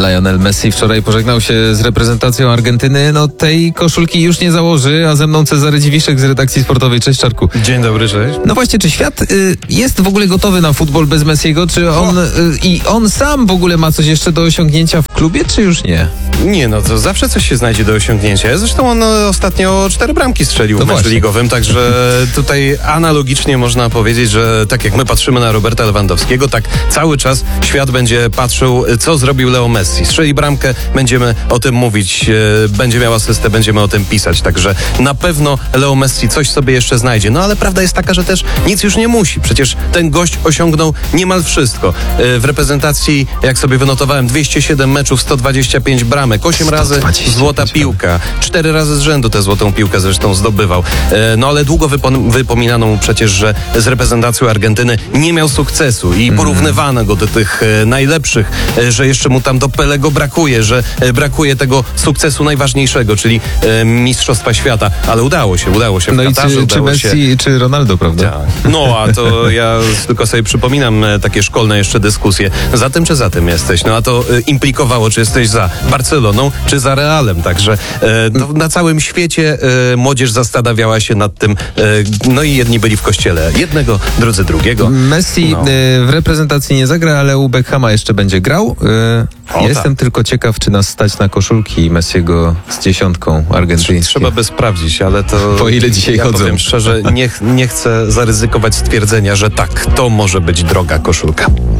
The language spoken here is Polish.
Lionel Messi wczoraj pożegnał się z reprezentacją Argentyny. No tej koszulki już nie założy, a ze mną Cezary Dziwiszek z redakcji sportowej. Cześć, Czarku. Dzień dobry, cześć. No właśnie, czy świat jest w ogóle gotowy na futbol bez Messiego? Czy on sam w ogóle ma coś jeszcze do osiągnięcia w klubie, czy już nie? Nie, no to zawsze coś się znajdzie do osiągnięcia. Zresztą on ostatnio 4 bramki strzelił w meczu ligowym, także tutaj analogicznie można powiedzieć, że tak jak my patrzymy na Roberta Lewandowskiego, tak cały czas świat będzie patrzył, co zrobił Leo Messi. Strzeli bramkę, będziemy o tym mówić, będzie miał asystę, będziemy o tym pisać, także na pewno Leo Messi coś sobie jeszcze znajdzie. No ale prawda jest taka, że też nic już nie musi. Przecież ten gość osiągnął niemal wszystko. W reprezentacji, jak sobie wynotowałem, 207 meczów, 125 bramek, 8 razy złota piłka, 4 razy z rzędu tę złotą piłkę zresztą zdobywał. No ale długo wypominano mu przecież, że z reprezentacją Argentyny nie miał sukcesu i porównywano go do tych najlepszych, że jeszcze mu tam do Pelego brakuje, że brakuje tego sukcesu najważniejszego, czyli Mistrzostwa Świata, ale udało się w no Katarze, i czy Messi, czy Ronaldo, prawda? Tak. No, a to ja tylko sobie przypominam takie szkolne jeszcze dyskusje. Za tym czy za tym jesteś? No a to implikowało, czy jesteś za Barceloną, czy za Realem. Także na całym świecie młodzież zastanawiała się nad tym, no i jedni byli w kościele jednego, drudzy drugiego. Messi w reprezentacji nie zagra, ale u Beckhama jeszcze będzie grał. Jestem tylko ciekaw, czy nas stać na koszulki Messiego z 10 argentyńską. Trzeba by sprawdzić, ale to... Po ile dzisiaj chodzą? Powiem szczerze, nie chcę zaryzykować stwierdzenia, że tak, to może być droga koszulka.